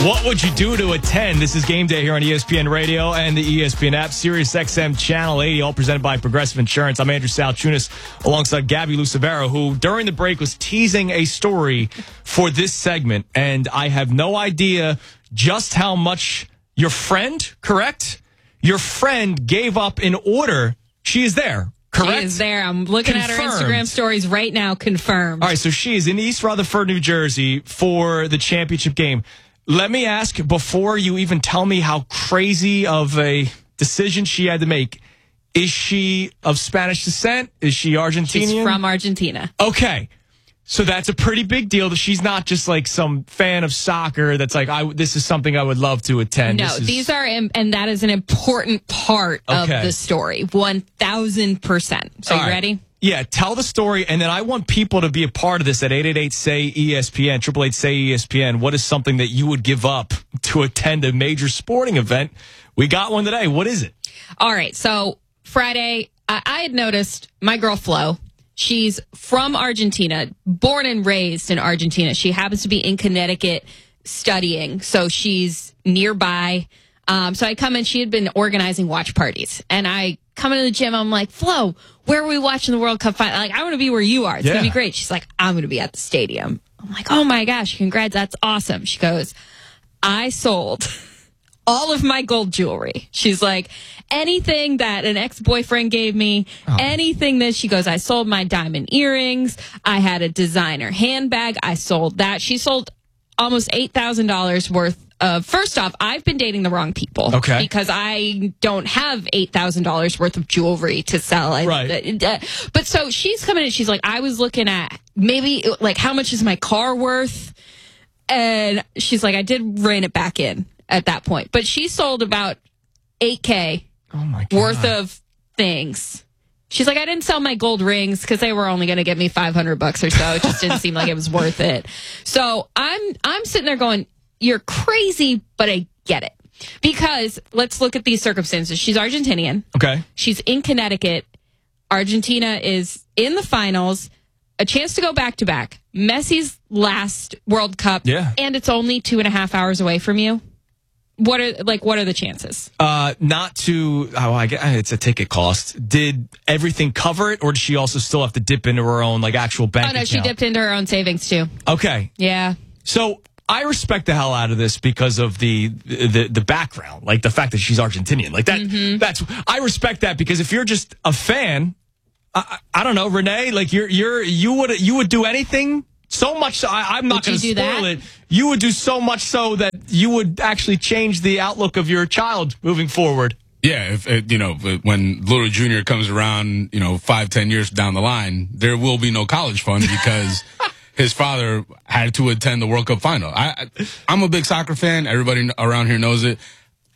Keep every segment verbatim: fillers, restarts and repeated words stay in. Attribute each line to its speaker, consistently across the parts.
Speaker 1: What would you do to attend? This is Game Day here on E S P N Radio and the E S P N app, Sirius X M Channel eighty, all presented by Progressive Insurance. I'm Andrew Salchunas alongside Gabby Lucevero, who during the break was teasing a story for this segment, and I have no idea just how much your friend, correct? Your friend gave up in order. She is there. Correct?
Speaker 2: She is there. I'm looking
Speaker 1: Confirmed.
Speaker 2: at her Instagram stories right now. Confirmed.
Speaker 1: All right, so she is in East Rutherford, New Jersey for the championship game. Let me ask, before you even tell me how crazy of a decision she had to make, is she of Spanish descent? Is she Argentinian?
Speaker 2: She's from Argentina.
Speaker 1: Okay. So that's a pretty big deal that she's not just like some fan of soccer that's like, I, this is something I would love to attend.
Speaker 2: No,
Speaker 1: is...
Speaker 2: these are, and that is an important part
Speaker 1: okay.
Speaker 2: of the story. one thousand percent. So
Speaker 1: All
Speaker 2: you
Speaker 1: right.
Speaker 2: ready?
Speaker 1: Yeah, tell the story, and then I want people to be a part of this at eight eight eight, S A Y, E S P N, eight eight eight, S A Y, E S P N. What is something that you would give up to attend a major sporting event? We got one today. What is it?
Speaker 2: All right, so Friday, I, I had noticed my girl Flo. She's from Argentina, born and raised in Argentina. She happens to be in Connecticut studying, so she's nearby. Um, so I come in, she had been organizing watch parties, and I come into the gym, I'm like, Flo, where are we watching the World Cup final? Like, I want to be where you are. It's
Speaker 1: yeah.
Speaker 2: going to be great. She's like, I'm going to be at the stadium. I'm like, oh my gosh, congrats, that's awesome. She goes, I sold all of my gold jewelry. She's like, anything that an ex-boyfriend gave me, oh. anything that she goes, I sold my diamond earrings. I had a designer handbag. I sold that. She sold almost eight thousand dollars worth of, first off, I've been dating the wrong people.
Speaker 1: Okay.
Speaker 2: Because I don't have eight thousand dollars worth of jewelry to sell. I,
Speaker 1: right.
Speaker 2: Uh, but so she's coming in, she's like, I was looking at maybe, like, how much is my car worth? And she's like, I did rein it back in at that point. But she sold about eight K
Speaker 1: oh my God.
Speaker 2: worth of things. She's like, I didn't sell my gold rings because they were only going to get me five hundred bucks or so. It just didn't seem like it was worth it. So I'm I'm sitting there going, you're crazy, but I get it. Because let's look at these circumstances. She's Argentinian.
Speaker 1: Okay.
Speaker 2: She's in Connecticut. Argentina is in the finals. A chance to go back to back. Messi's last World Cup.
Speaker 1: Yeah.
Speaker 2: And it's only two and a half hours away from you. What are like? What are the chances?
Speaker 1: Uh, not to. Oh, I guess it's a ticket cost. Did everything cover it, or does she also still have to dip into her own like actual bank?
Speaker 2: Oh no,
Speaker 1: account?
Speaker 2: she dipped into her own savings too.
Speaker 1: Okay.
Speaker 2: Yeah.
Speaker 1: So I respect the hell out of this because of the the the background, like the fact that she's Argentinian, like that. Mm-hmm. That's I respect that because if you're just a fan, I, I don't know, Renee, like you're you're you would you would do anything. So much so, I, I'm not going to spoil
Speaker 2: that?
Speaker 1: it. You would do so much so that you would actually change the outlook of your child moving forward.
Speaker 3: Yeah, if, if you know, when Little Junior comes around, you know, five, ten years down the line, there will be no college fund because his father had to attend the World Cup final. I, I'm a big soccer fan. Everybody around here knows it.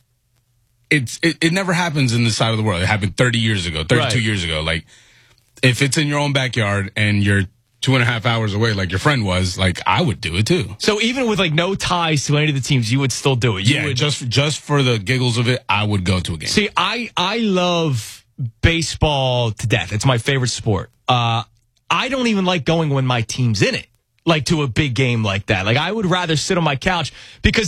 Speaker 3: It's it, it never happens in this side of the world. It happened thirty years ago, thirty-two
Speaker 1: right.
Speaker 3: years ago. Like, if it's in your own backyard and you're two and a half hours away, like your friend was, like I would do it too.
Speaker 1: So even with like no ties to any of the teams, you would still do it. You
Speaker 3: yeah,
Speaker 1: would...
Speaker 3: just just for the giggles of it, I would go to a game.
Speaker 1: See, I I love baseball to death. It's my favorite sport. Uh, I don't even like going when my team's in it, like to a big game like that. Like I would rather sit on my couch because